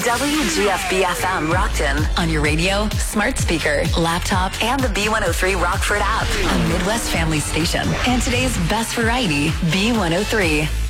WGFB-FM Rockton on your radio, smart speaker, laptop, and the B103 Rockford app. A Midwest family station. And today's best variety, B103.